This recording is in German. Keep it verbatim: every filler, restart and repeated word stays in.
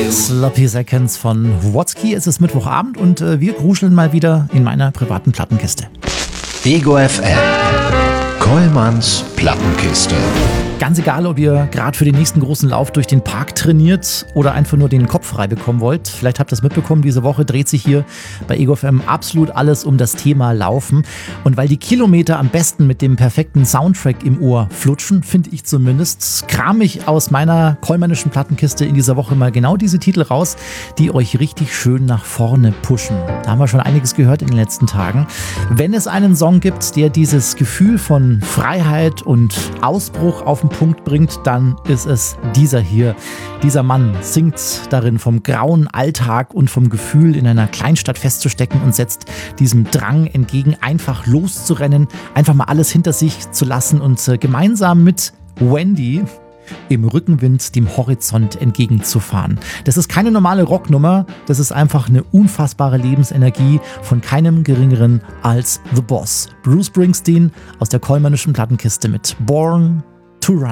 Sloppy Seconds von Watsky. Es ist Mittwochabend und äh, wir gruscheln mal wieder in meiner privaten Plattenkiste. Ego F M. Kollmanns Plattenkiste. Ganz egal, ob ihr gerade für den nächsten großen Lauf durch den Park trainiert oder einfach nur den Kopf frei bekommen wollt. Vielleicht habt ihr es mitbekommen, diese Woche dreht sich hier bei Ego F M absolut alles um das Thema Laufen. Und weil die Kilometer am besten mit dem perfekten Soundtrack im Ohr flutschen, finde ich zumindest, kram ich aus meiner kollmännischen Plattenkiste in dieser Woche mal genau diese Titel raus, die euch richtig schön nach vorne pushen. Da haben wir schon einiges gehört in den letzten Tagen. Wenn es einen Song gibt, der dieses Gefühl von Freiheit und Ausbruch auf den Punkt bringt, dann ist es dieser hier. Dieser Mann singt darin vom grauen Alltag und vom Gefühl, in einer Kleinstadt festzustecken und setzt diesem Drang entgegen, einfach loszurennen, einfach mal alles hinter sich zu lassen und äh, gemeinsam mit Wendy im Rückenwind dem Horizont entgegenzufahren. Das ist keine normale Rocknummer, das ist einfach eine unfassbare Lebensenergie von keinem geringeren als The Boss. Bruce Springsteen aus der kollmännischen Plattenkiste mit Born to Run.